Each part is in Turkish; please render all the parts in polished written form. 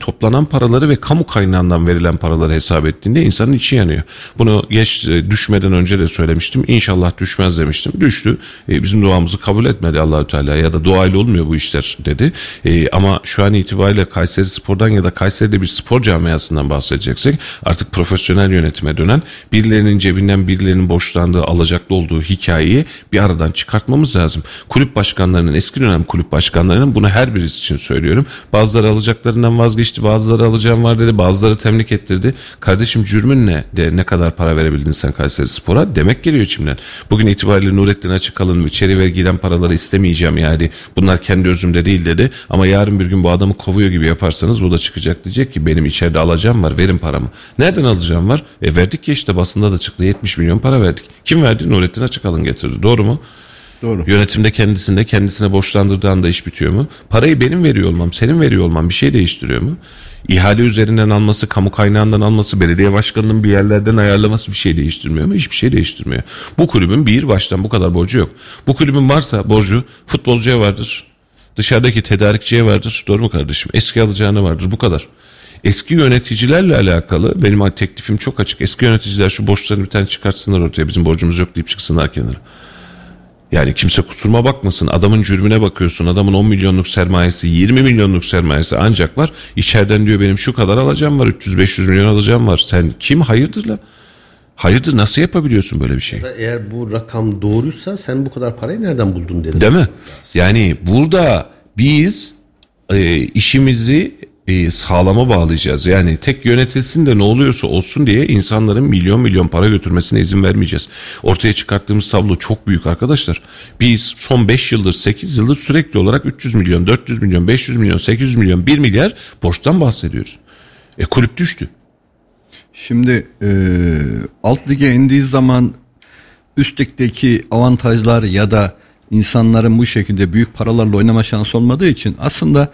toplanan paraları ve kamu kaynağından verilen paraları hesap ettiğinde insanın içi yanıyor. Bunu düşmeden önce de söylemiştim. İnşallah düşmez demiştim. Düştü. Bizim duamızı kabul etmedi Allahü Teala, ya da duayla olmuyor bu işler dedi. Ama şu an itibariyle Kayserispor'dan ya da Kayseri'de bir spor camiasından bahsedeceksek artık profesyonel yönetime dönen, birilerinin cebinden birilerinin borçlandığı, alacaklı olduğu hikayeyi bir aradan çıkartmamız lazım. Kulüp başkanlarının, eski dönem kulüp başkanlarının, bunu her birisi için söylüyorum. Bazıları alacaklarından vazgeçti, bazıları alacağım var dedi, bazıları temlik ettirdi. Kardeşim cürmün ne? Ne kadar para verebildin sen Kayserispor'a? Demek geliyor içimden. Bugün itibariyle Nurettin Açıkalın içeri ve giden paraları istemeyeceğim, yani bunlar kendi özümde değil dedi. Ama yarın bir gün bu adamı kovuyor gibi yaparsanız o da çıkacak, diyecek ki benim içeride alacağım var, verin paramı. Nereden alacağım var? Verdik ya, işte basında da çıktı, 70 milyon para verdik. Kim verdi? Nurettin Açıkalın getirdi. Doğru mu? Doğru. Yönetimde kendisine borçlandırdığı anda iş bitiyor mu? Parayı benim veriyor olmam, senin veriyor olmam bir şey değiştiriyor mu? İhale üzerinden alması, kamu kaynağından alması, belediye başkanının bir yerlerden ayarlaması bir şey değiştirmiyor mu? Hiçbir şey değiştirmiyor. Bu kulübün bir baştan bu kadar borcu yok. Bu kulübün varsa borcu futbolcuya vardır. Dışarıdaki tedarikçiye vardır. Doğru mu kardeşim? Eski alacağına vardır. Bu kadar. Eski yöneticilerle alakalı benim teklifim çok açık. Eski yöneticiler şu borçlarını bir tane çıkartsınlar ortaya. Bizim borcumuz yok deyip çıksınlar kenara. Yani kimse kusuruma bakmasın. Adamın cürmüne bakıyorsun. Adamın 10 milyonluk sermayesi, 20 milyonluk sermayesi ancak var. İçeriden diyor benim şu kadar alacağım var. 300-500 milyon alacağım var. Sen kim? Hayırdır la? Hayırdır, nasıl yapabiliyorsun böyle bir şey? Eğer bu rakam doğruysa sen bu kadar parayı nereden buldun dedim. Değil mi? Yani burada biz işimizi sağlama bağlayacağız. Yani tek yönetilsin de ne oluyorsa olsun diye insanların milyon milyon para götürmesine izin vermeyeceğiz. Ortaya çıkarttığımız tablo çok büyük arkadaşlar. Biz son 5 yıldır 8 yıldır sürekli olarak 300 milyon, 400 milyon, 500 milyon, 800 milyon, 1 milyar borçtan bahsediyoruz. Kulüp düştü. Şimdi alt lige indiği zaman üst ligdeki avantajlar ya da insanların bu şekilde büyük paralarla oynama şansı olmadığı için aslında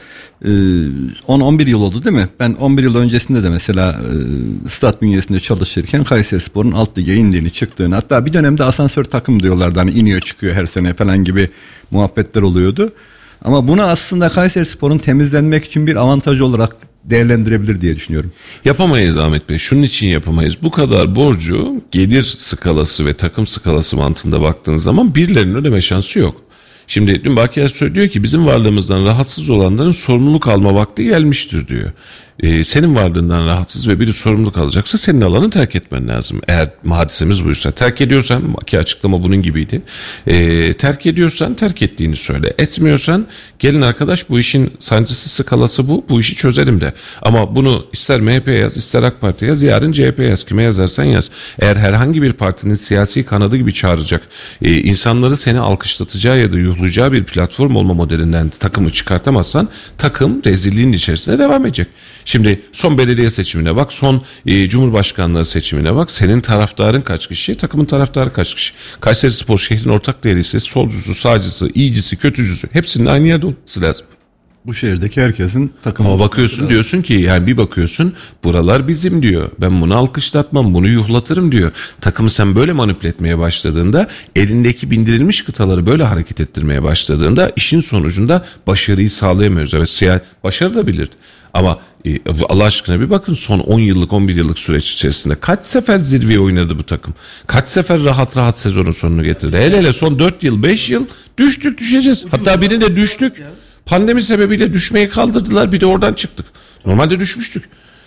10-11 yıl oldu değil mi? Ben 11 yıl öncesinde de mesela stat bünyesinde çalışırken Kayserispor'un alt lige indiğini, çıktığını, hatta bir dönemde asansör takım diyorlardı, hani iniyor çıkıyor her sene falan gibi muhabbetler oluyordu. Ama bunu aslında Kayserispor'un temizlenmek için bir avantaj olarak değerlendirebilir diye düşünüyorum. Yapamayız Ahmet Bey. Şunun için yapamayız. Bu kadar borcu gelir skalası ve takım skalası mantığında baktığın zaman birilerinin ödeme şansı yok. Şimdi dün Baki Ersoy diyor ki bizim varlığımızdan rahatsız olanların sorumluluk alma vakti gelmiştir diyor. Senin varlığından rahatsız ve biri sorumluluk alacaksa senin alanı terk etmen lazım. Eğer hadisemiz buysa, terk ediyorsan, ki açıklama bunun gibiydi. Terk ediyorsan terk ettiğini söyle. Etmiyorsan gelin arkadaş bu işin sancısı skalası bu işi çözelim de. Ama bunu ister MHP'ye yaz, ister AK Parti'ye yaz, yarın CHP'ye yaz, kime yazarsan yaz. Eğer herhangi bir partinin siyasi kanadı gibi çağıracak, insanları seni alkışlatacağı ya da yuhlayacağı bir platform olma modelinden takımı çıkartamazsan takım rezilliğin içerisinde devam edecek. Şimdi son belediye seçimine bak, son Cumhurbaşkanlığı seçimine bak. Senin taraftarın kaç kişi, takımın taraftarı kaç kişi? Kayserispor şehrin ortak değeri ise solcusu, sağcısı, iyicisi, kötücüsü hepsinin aynı yerde olması lazım. Bu şehirdeki herkesin takımı. Ama bakıyorsun diyorsun ki, yani bir bakıyorsun buralar bizim diyor. Ben bunu alkışlatmam, bunu yuhlatırım diyor. Takımı sen böyle manipüle etmeye başladığında, elindeki bindirilmiş kıtaları böyle hareket ettirmeye başladığında işin sonucunda başarıyı sağlayamıyoruz. Evet, başarı da bilirdi. Ama Allah aşkına bir bakın, son 10 yıllık 11 yıllık süreç içerisinde kaç sefer zirveye oynadı bu takım? Kaç sefer rahat sezonun sonunu getirdi? Hele son 4 yıl 5 yıl düşeceğiz. Hatta birinde düştük. Pandemi sebebiyle düşmeyi kaldırdılar, bir de oradan çıktık. Normalde düşmüştük.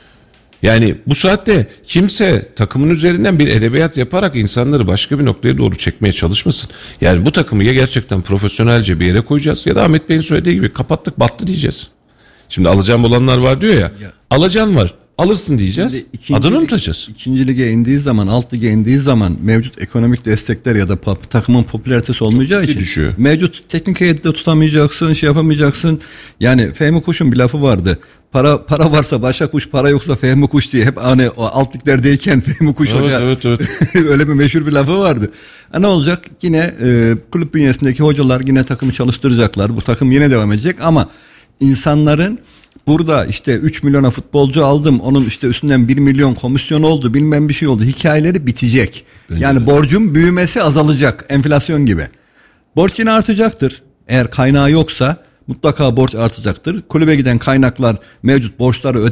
Yani bu saatte kimse takımın üzerinden bir edebiyat yaparak insanları başka bir noktaya doğru çekmeye çalışmasın. Yani bu takımı ya gerçekten profesyonelce bir yere koyacağız ya da Ahmet Bey'in söylediği gibi kapattık battı diyeceğiz. Şimdi alacağım olanlar var diyor ya. Alacağım var. Alırsın diyeceğiz. Adını mı tutacağız? İkinci lige indiği zaman, alt lige indiği zaman mevcut ekonomik destekler ya da takımın popülaritesi olmayacağı için düşüyor. Mevcut teknik heyeti de tutamayacaksın, şey yapamayacaksın. Yani Fehmi Kuş'un bir lafı vardı. Para varsa başa kuş, para yoksa Fehmi Kuş diye. Hep hani o alt liglerdeyken Fehmi Kuş hoca. Evet. Öyle bir meşhur bir lafı vardı. Ne olacak? Yine kulüp bünyesindeki hocalar yine takımı çalıştıracaklar. Bu takım yine devam edecek ama insanların burada işte 3 milyona futbolcu aldım, onun işte üstünden 1 milyon komisyon oldu, bilmem bir şey oldu, hikayeleri bitecek. Yani borcun büyümesi azalacak, enflasyon gibi. Borç yine artacaktır. Eğer kaynağı yoksa mutlaka borç artacaktır. Kulübe giden kaynaklar mevcut borçları